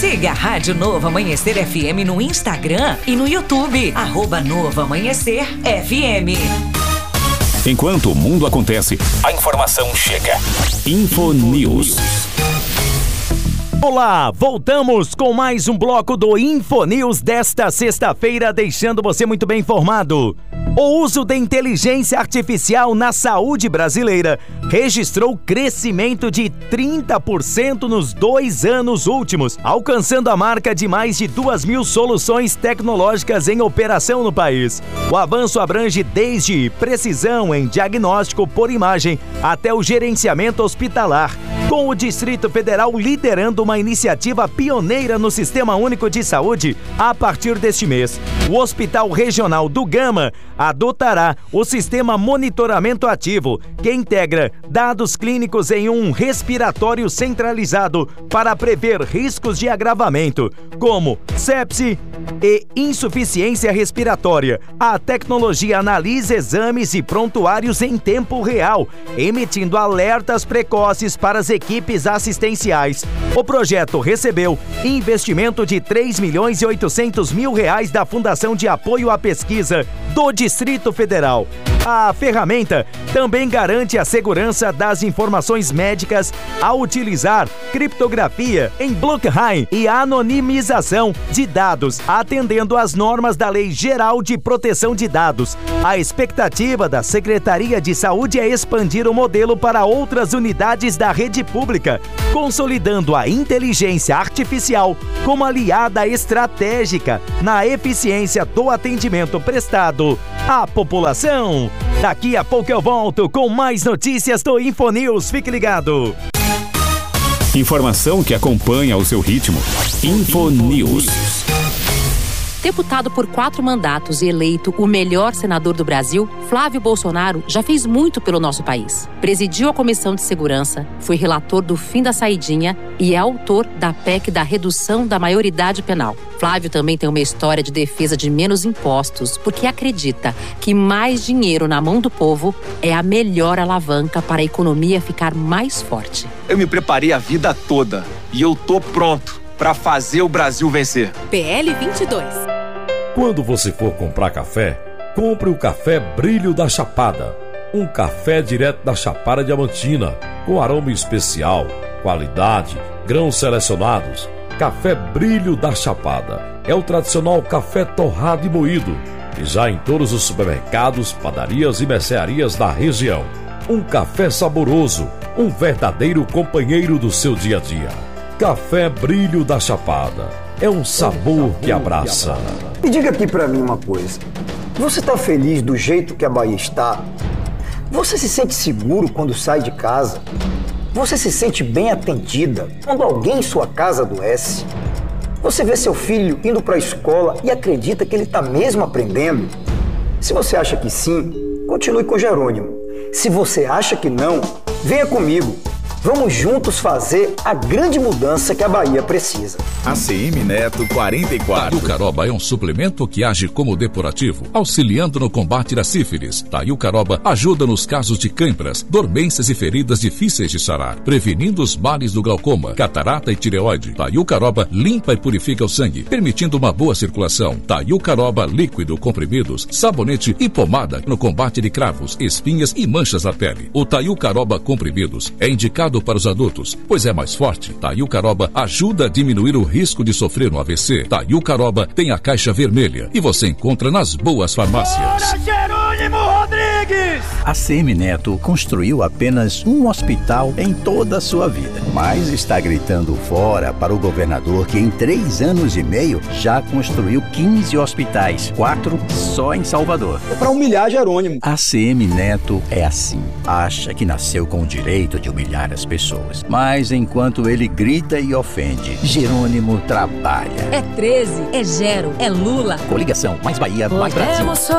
Siga a Rádio Novo Amanhecer FM no Instagram e no YouTube, @Novo Amanhecer FM. Enquanto o mundo acontece, a informação chega. Infonews. Olá, voltamos com mais um bloco do Infonews desta sexta-feira, deixando você muito bem informado. O uso da inteligência artificial na saúde brasileira registrou crescimento de 30% nos 2 anos últimos, alcançando a marca de mais de 2.000 soluções tecnológicas em operação no país. O avanço abrange desde precisão em diagnóstico por imagem até o gerenciamento hospitalar, com o Distrito Federal liderando uma iniciativa pioneira no Sistema Único de Saúde a partir deste mês. O Hospital Regional do Gama adotará o Sistema Monitoramento Ativo, que integra dados clínicos em um respiratório centralizado para prever riscos de agravamento, como sepse e insuficiência respiratória. A tecnologia analisa exames e prontuários em tempo real, emitindo alertas precoces para as equipes assistenciais. O projeto recebeu investimento de R$3.800.000 da Fundação de Apoio à Pesquisa do Distrito Federal. A ferramenta também garante a segurança das informações médicas ao utilizar criptografia em blockchain e anonimização de dados, atendendo às normas da Lei Geral de Proteção de Dados. A expectativa da Secretaria de Saúde é expandir o modelo para outras unidades da rede pública, consolidando a inteligência artificial como aliada estratégica na eficiência do atendimento prestado à população. Daqui a pouco eu volto com mais notícias do Infonews. Fique ligado. Informação que acompanha o seu ritmo. Infonews. Deputado por 4 mandatos e eleito o melhor senador do Brasil, Flávio Bolsonaro já fez muito pelo nosso país. Presidiu a Comissão de Segurança, foi relator do fim da saidinha e é autor da PEC da redução da maioridade penal. Flávio também tem uma história de defesa de menos impostos, porque acredita que mais dinheiro na mão do povo é a melhor alavanca para a economia ficar mais forte. Eu me preparei a vida toda e eu tô pronto para fazer o Brasil vencer. PL 22. Quando você for comprar café, compre o Café Brilho da Chapada. Um café direto da Chapada Diamantina, com aroma especial, qualidade, grãos selecionados. Café Brilho da Chapada é o tradicional café torrado e moído, e já em todos os supermercados, padarias e mercearias da região. Um café saboroso, um verdadeiro companheiro do seu dia a dia. Café Brilho da Chapada. É um sabor que abraça. E diga aqui pra mim uma coisa. Você tá feliz do jeito que a Bahia está? Você se sente seguro quando sai de casa? Você se sente bem atendida quando alguém em sua casa adoece? Você vê seu filho indo pra escola e acredita que ele tá mesmo aprendendo? Se você acha que sim, continue com Jerônimo. Se você acha que não, venha comigo. Vamos juntos fazer a grande mudança que a Bahia precisa. ACM Neto 44. Taiucaroba é um suplemento que age como depurativo, auxiliando no combate da sífilis. Taiucaroba ajuda nos casos de cãibras, dormências e feridas difíceis de sarar, prevenindo os males do glaucoma, catarata e tireoide. Taiucaroba limpa e purifica o sangue, permitindo uma boa circulação. Taiucaroba líquido, comprimidos, sabonete e pomada no combate de cravos, espinhas e manchas na pele. O Taiucaroba comprimidos é indicado para os adultos, pois é mais forte. Taiucaroba ajuda a diminuir o risco de sofrer um AVC. Taiucaroba tem a caixa vermelha e você encontra nas boas farmácias. Bora, Jerônimo Rodrigues! A ACM Neto construiu apenas um hospital em toda a sua vida, mas está gritando fora para o governador que em 3 anos e meio já construiu 15 hospitais, 4 só em Salvador. É para humilhar Jerônimo. A ACM Neto é assim, acha que nasceu com o direito de humilhar as pessoas, mas enquanto ele grita e ofende, Jerônimo trabalha. É 13, é Gero, é Lula. Coligação, mais Bahia, mais Brasil.